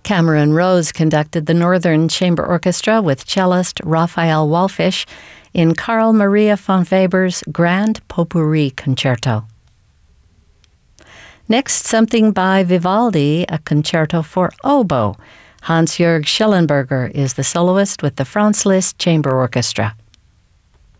Cameron Rose conducted the Northern Chamber Orchestra with cellist Raphael Wallfisch in Carl Maria von Weber's Grand Potpourri Concerto. Next, something by Vivaldi, a concerto for oboe. Hans-Jörg Schellenberger is the soloist with the Franz Liszt Chamber Orchestra.